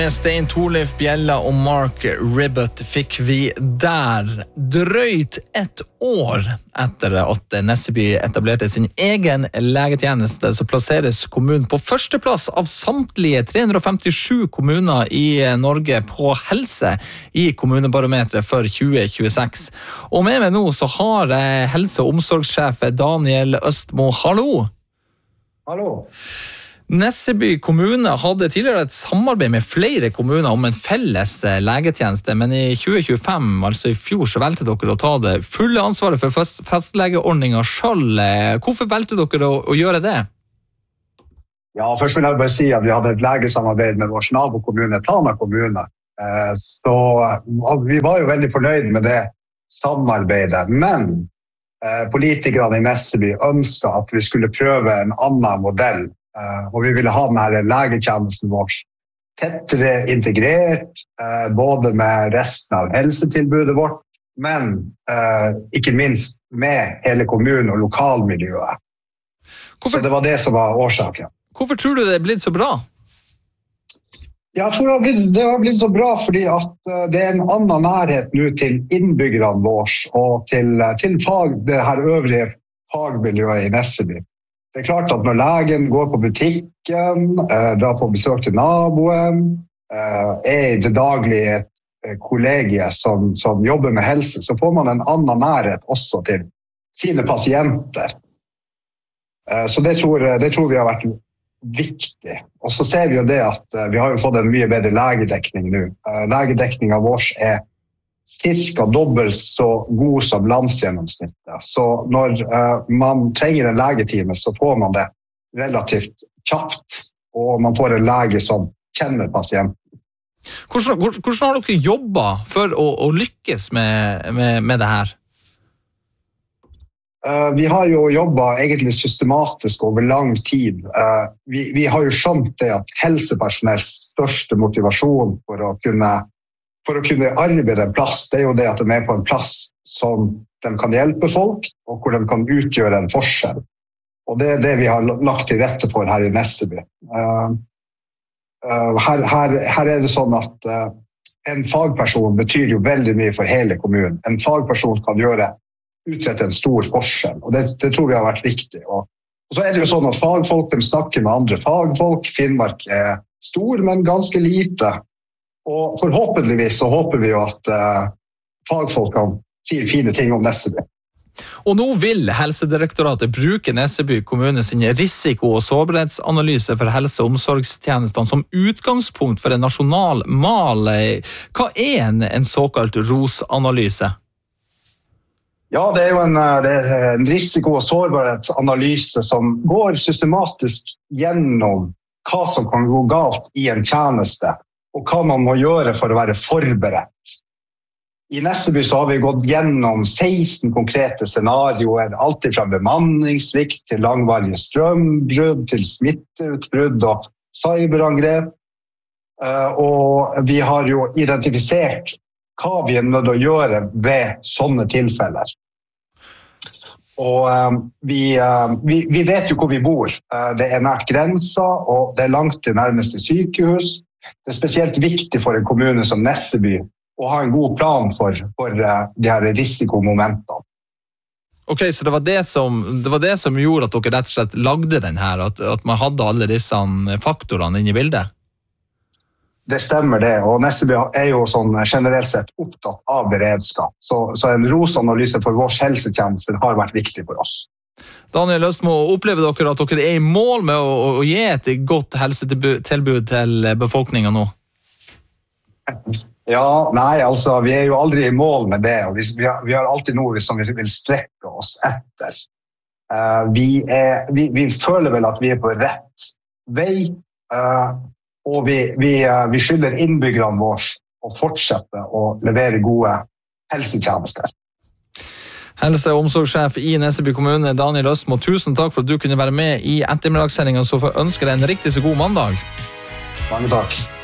Stein Torleif Bjella og Mark Ribot fikk vi der. Drøyt ett år etter at Nesseby etablerte sin egen legetjeneste, så plasseres kommunen på førsteplass av samtlige 357 kommuner i Norge på helse i kommunebarometret for 2026. Og med meg nå så har jeg helse- og omsorgssjef Daniel Østmo. Hallo! Hallo! Nesseby kommune hadde tidligere et samarbeid med flere kommuner om en felles legetjeneste, men i 2025, altså i fjor, så valgte dere å ta det fulle ansvaret for fastlegeordningen selv. Hvorfor valgte dere å gjøre det? Ja, først vil jeg bare si at vi hadde et legesamarbeid med vår nabokommune, Tana kommune. Så vi var jo veldig fornøyd med det samarbeidet, men politikerne i Nesseby ønsket at vi skulle prøve en annen modell. Og vi ville ha denne legetjenesten vår tettere integrert, både med resten av helsetilbudet vårt, men ikke minst med hele kommunen og lokalmiljøet. Så det var det som var årsaken. Hvorfor tror du det er blitt så bra? Jeg tror det har blitt så bra fordi at det er en annen nærhet nå til innbyggerne våre og til det her øvrige fagmiljøet i Nesseby. Det er klart at når legen går på butikken, drar på besøk til naboen, er i det daglige kollegie som jobber med helse, så får man en annen nærhet også til sine pasienter. Så det tror vi har vært viktig. Og så ser vi jo det at vi har jo fått en mye bedre legedekning nå. Legedekningen vår er cirka dobbelt så god som landsgjennomsnittet. Så når man trenger en legetime, så får man det relativt kjapt, og man får en lege som kjenner pasienten. Hvordan har dere jobbet for å lykkes med det her? Vi har jo jobbet egentlig systematisk over lang tid. Vi har jo skjønt det at helsepersonells største motivasjon for å kunne arbeide en plass, det er jo det at de er på en plass som de kan hjelpe folk, og hvor de kan utgjøre en forskjell. Og det er det vi har lagt til rette for her i Nesseby. Her er det sånn at en fagperson betyr jo veldig mye for hele kommunen. En fagperson kan utrette en stor forskjell, og det tror vi har vært viktig. Og så er det jo sånn at fagfolk de snakker med andre fagfolk. Finnmark er stor, men ganske lite. Og forhåpentligvis så håper vi jo at fagfolkene sier fine ting om Nesseby. Og nå vil Helsedirektoratet bruke Nesseby kommune sin risiko- og sårbarhetsanalyse for helse- og omsorgstjenestene som utgangspunkt for en nasjonal mal. Hva er en såkalt ROS-analyse? Ja, det er jo en risiko- og sårbarhetsanalyse som går systematisk gjennom hva som kan gå galt i en tjeneste, og hva man må gjøre for å være forberedt. I Nesseby så har vi gått gjennom 16 konkrete scenarioer, alt fra bemanningssvikt til langvarige strømbrudd, til smitteutbrudd og cyberangrep. Og vi har jo identifisert hva vi er nødt til å gjøre ved sånne tilfeller. Og vi vet jo hvor vi bor. Det er nært grensa, og det er langt til nærmeste sykehus. Det er spesielt viktig for en kommune som Nesseby å ha en god plan for de her risikomomentene. Ok, så det var det som gjorde at dere rett og slett lagde den her, at man hadde alle disse faktorene inne i bildet? Det stemmer det, og Nesseby er jo sånn generelt sett opptatt av beredskap. Så en ROS-analyse for vår helsetjeneste har vært viktig for oss. Daniel Østmo, opplever dere at dere er i mål med å gi et godt helsetilbud til befolkningen nå? Ja, nei, altså, vi er jo aldri i mål med det, og vi har alltid noe som vi vil strekke oss etter. Vi føler vel at vi er på rett vei, og vi skylder innbyggerne våre å fortsette å levere gode helsetjenester. Helse- og omsorgssjef i Nesseby kommune, Daniel Østmo, tusen takk for at du kunne være med i ettermiddagssendingen, så får jeg ønske deg en riktig så god mandag. Mange takk.